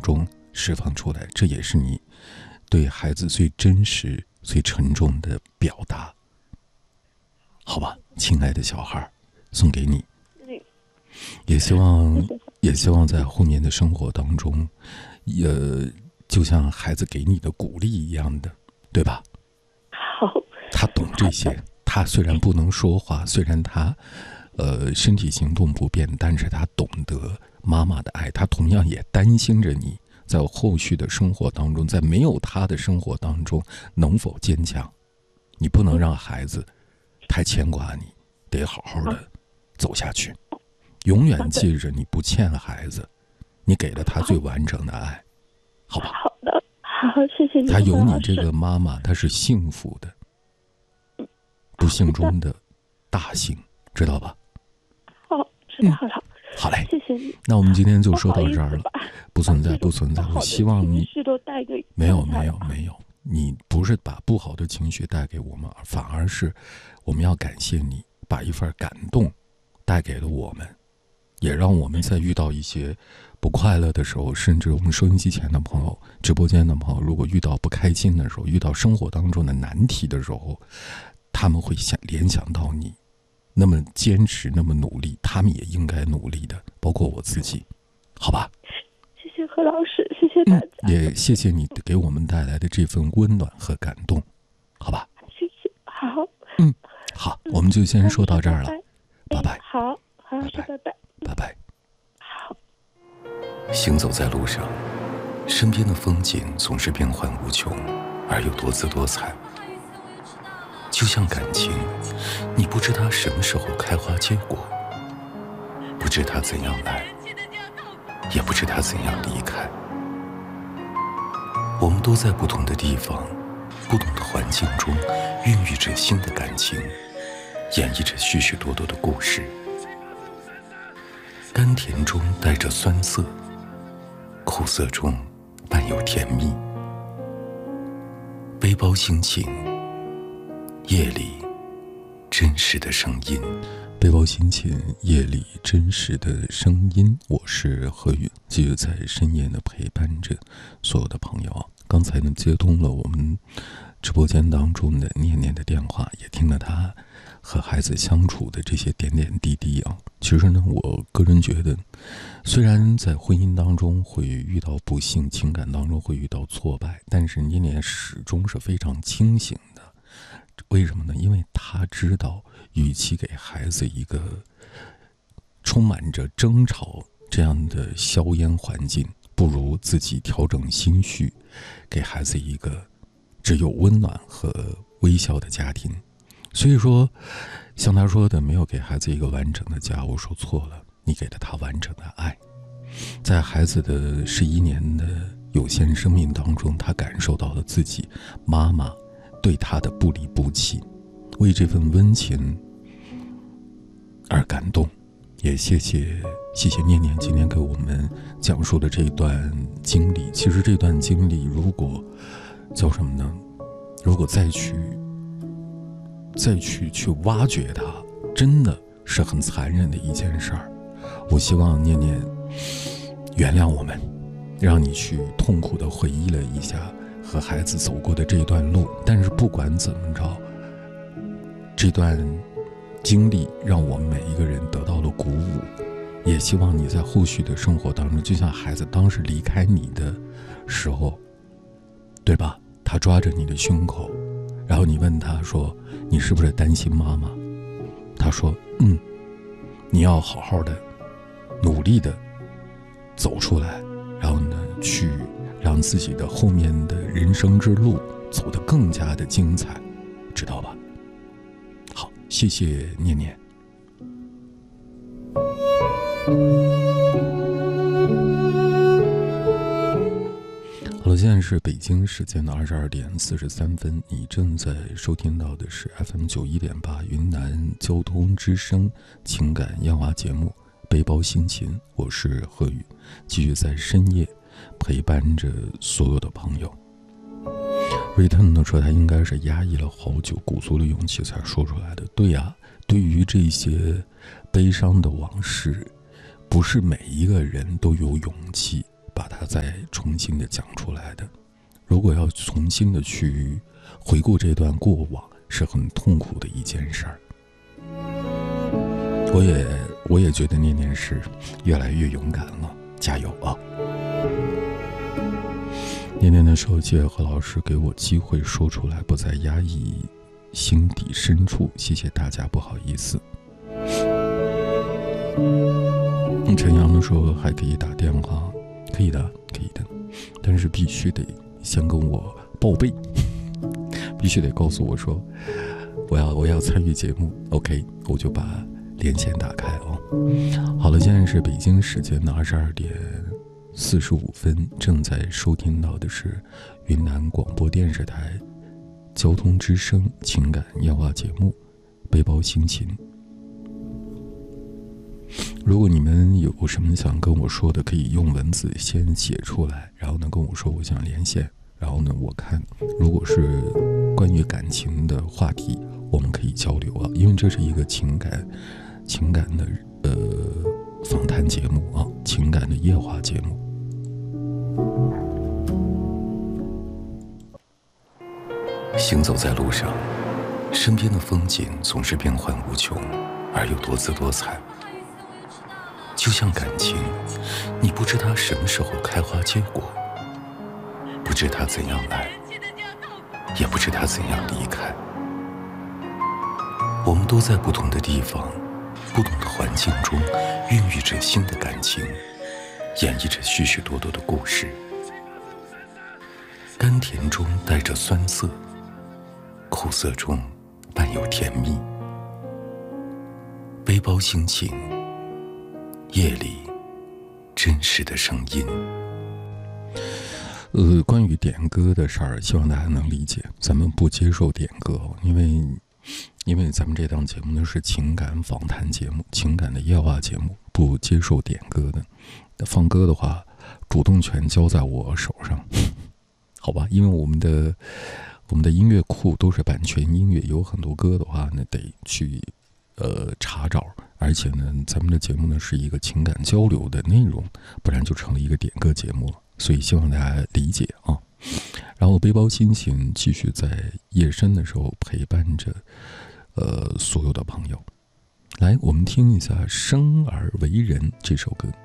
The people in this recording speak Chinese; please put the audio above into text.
中释放出来，这也是你对孩子最真实最沉重的表达，好吧，亲爱的小孩，送给你。也希望在后面的生活当中，就像孩子给你的鼓励一样的，对吧？ 好， 他懂这些，他虽然不能说话，虽然他身体行动不便，但是他懂得妈妈的爱，他同样也担心着你在后续的生活当中，在没有他的生活当中能否坚强。你不能让孩子太牵挂你，得好好的走下去。永远记着，你不欠孩子，你给了他最完整的爱，好吧？ 好的，好，谢谢你。 他有你这个妈妈，他是幸福的，不幸中的大幸，知道吧？ 哦，知道了。 好嘞， 谢谢你。 那我们今天就说到这儿了，不存在。我希望你都带给没有，你不是把不好的情绪带给我们，反而是我们要感谢你，把一份感动带给了我们。也让我们在遇到一些不快乐的时候，甚至我们收音机前的朋友、直播间的朋友，如果遇到不开心的时候，遇到生活当中的难题的时候，他们会联想到你那么坚持，那么努力，他们也应该努力的，包括我自己，好吧？ 谢谢何老师，谢谢大家， 也谢谢你给我们带来的这份温暖和感动，好吧？ 谢谢，好， 好，我们就先说到这儿了，拜拜。 好，何老师，拜拜。 拜拜。 好。 行走在路上，身边的风景总是变幻无穷，而又多姿多彩。就像感情，你不知它什么时候开花结果，不知它怎样来，也不知它怎样离开。我们都在不同的地方、不同的环境中，孕育着新的感情，演绎着许许多多的故事。甘甜中带着酸涩，苦涩中伴有甜蜜。背包心情，夜里真实的声音。背包心情，夜里真实的声音。我是何宇，继续在深夜的陪伴着所有的朋友。刚才呢，接通了我们直播间当中的念念的电话，也听了他和孩子相处的这些点点滴滴啊。其实呢，我个人觉得，虽然在婚姻当中会遇到不幸，情感当中会遇到挫败，但是念念始终是非常清醒的。为什么呢？因为他知道，与其给孩子一个充满着争吵这样的硝烟环境，不如自己调整心绪，给孩子一个只有温暖和微笑的家庭。所以说，像他说的，没有给孩子一个完整的家，我说错了，你给了他完整的爱。在孩子的11年的有限生命当中，他感受到了自己妈妈对他的不离不弃，为这份温情而感动。也谢谢念念今天给我们讲述的这段经历。其实这段经历，如果叫什么呢？如果再去挖掘它，真的是很残忍的一件事儿。我希望念念原谅我们，让你去痛苦地回忆了一下和孩子走过的这一段路。但是不管怎么着，这段经历让我们每一个人得到了鼓舞。也希望你在后续的生活当中，就像孩子当时离开你的时候，对吧？他抓着你的胸口，然后你问他说，你是不是担心妈妈？他说你要好好的努力的走出来，然后呢去让自己的后面的人生之路走得更加的精彩，知道吧？好，谢谢念念。好了，现在是北京时间的22点43分，你正在收听到的是 FM91.8 云南交通之声情感烟花节目《背包心情》，我是何宇，继续在深夜陪伴着所有的朋友。Return 呢说他应该是压抑了好久，鼓足了勇气才说出来的。对呀，对于这些悲伤的往事，不是每一个人都有勇气把它再重新的讲出来的。如果要重新的去回顾这段过往，是很痛苦的一件事儿。我也觉得念念是越来越勇敢了，加油啊！念念的时候，记得何老师给我机会说出来，不再压抑心底深处，谢谢大家，不好意思。陈阳的说还可以打电话，可以的，但是必须得先跟我报备，必须得告诉我说我要参与节目 ，OK， 我就把连线打开哦。好了，现在是北京时间的22:45，正在收听到的是云南广播电视台交通之声情感夜话节目《背包心情》。如果你们有什么想跟我说的，可以用文字先写出来，然后呢跟我说我想连线，然后呢我看如果是关于感情的话题，我们可以交流啊，因为这是一个情感的访谈节目啊，情感的夜话节目。行走在路上，身边的风景总是变幻无穷，而又多姿多彩。就像感情，你不知它什么时候开花结果，不知它怎样来，也不知它怎样离开。我们都在不同的地方，不同的环境中孕育着新的感情，演绎着许许多多的故事。甘甜中带着酸涩，苦涩中伴有甜蜜。背包心情，夜里真实的声音。关于点歌的事儿，希望大家能理解，咱们不接受点歌，因为咱们这档节目呢是情感访谈节目，情感的夜话节目，不接受点歌的。放歌的话，主动权交在我手上，好吧？因为我们的音乐库都是版权音乐，有很多歌的话呢得去查找，而且呢咱们的节目呢是一个情感交流的内容，不然就成了一个点歌节目了，所以希望大家理解啊。然后背包心情继续在夜深的时候陪伴着所有的朋友。来，我们听一下《生而为人》这首歌。